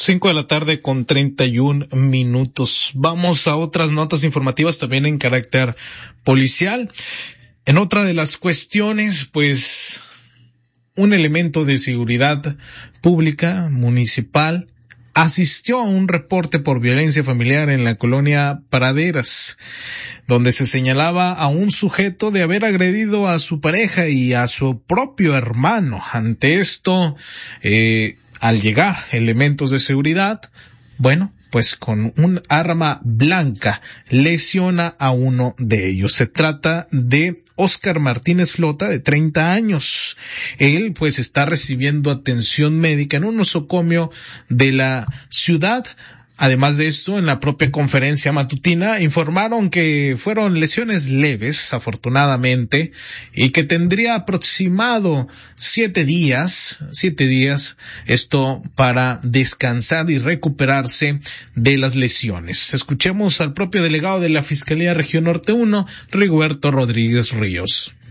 5:31 p.m. Vamos a otras notas informativas también en carácter policial. En otra de las cuestiones, pues, un elemento de seguridad pública municipal asistió a un reporte por violencia familiar en la colonia Praderas, donde se señalaba a un sujeto de haber agredido a su pareja y a su propio hermano. Ante esto, al llegar elementos de seguridad, pues con un arma blanca lesiona a uno de ellos. Se trata de Óscar Martínez Flota, de 30 años. Él pues está recibiendo atención médica en un nosocomio de la ciudad. Además de esto, en la propia conferencia matutina informaron que fueron lesiones leves, afortunadamente, y que tendría aproximado 7 días, esto para descansar y recuperarse de las lesiones. Escuchemos al propio delegado de la Fiscalía Región Norte 1, Rigoberto Rodríguez Ríos.